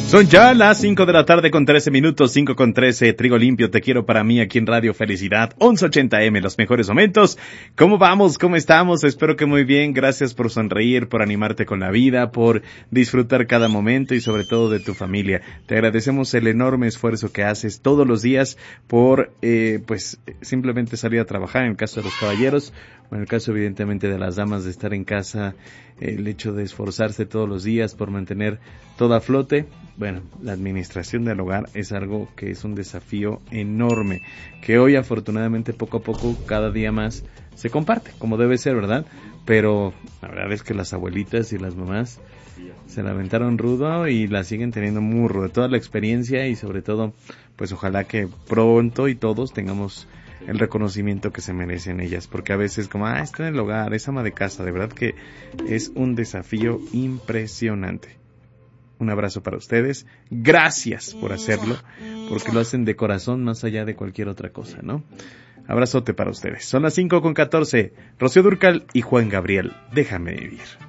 Son ya las 5 de la tarde con 13 minutos, 5 con 13, Trigo Limpio, te quiero para mí aquí en Radio Felicidad, 1180M, los mejores momentos. ¿Cómo vamos? ¿Cómo estamos? Espero que muy bien, gracias por sonreír, por animarte con la vida, por disfrutar cada momento y sobre todo de tu familia. Te agradecemos el enorme esfuerzo que haces todos los días por, pues, simplemente salir a trabajar, en el caso de los caballeros, o en el caso evidentemente de las damas de estar en casa, el hecho de esforzarse todos los días por mantener todo a flote. Bueno, la administración del hogar es algo que es un desafío enorme, que hoy afortunadamente poco a poco, cada día más, se comparte, como debe ser, ¿verdad? Pero la verdad es que las abuelitas y las mamás se la aventaron rudo y la siguen teniendo muy rudo, toda la experiencia y sobre todo, pues ojalá que pronto y todos tengamos el reconocimiento que se merecen ellas, porque a veces como, está en el hogar, es ama de casa, de verdad que es un desafío impresionante. Un abrazo para ustedes, gracias por hacerlo, porque lo hacen de corazón más allá de cualquier otra cosa, ¿no? Abrazote para ustedes. Son las 5 con 14, Rocío Dúrcal y Juan Gabriel, déjame vivir.